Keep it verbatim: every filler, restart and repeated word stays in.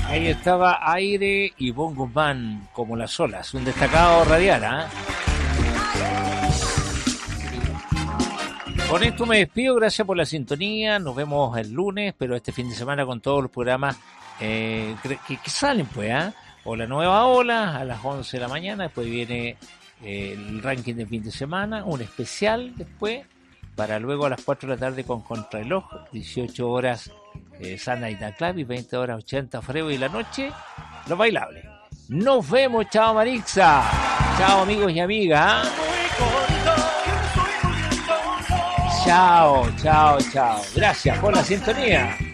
Ahí estaba Aire y Bon Guzmán como las olas, un destacado radial, ¿ah? Con esto me despido, gracias por la sintonía, nos vemos el lunes, pero este fin de semana con todos los programas eh, que, que salen, pues, ¿ah? O la nueva ola a las once de la mañana, después viene eh, el ranking del fin de semana, un especial después, para luego a las cuatro de la tarde con Contrarreloj, dieciocho horas eh, Sana y Club y veinte horas ochenta Freo y la noche, los bailables. Nos vemos, chao Marixa, chao amigos y amigas. Chao, chao, chao. Gracias por la sintonía.